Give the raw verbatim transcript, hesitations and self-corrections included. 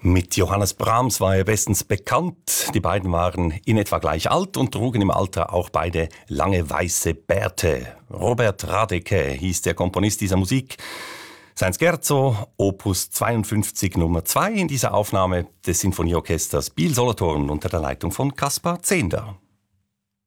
Mit Johannes Brahms war er bestens bekannt. Die beiden waren in etwa gleich alt und trugen im Alter auch beide lange weiße Bärte. Robert Radeke hieß der Komponist dieser Musik. Sein Scherzo, Opus zweiundfünfzig Nummer zwei in dieser Aufnahme des Sinfonieorchesters Biel-Solothurn unter der Leitung von Kaspar Zehnder.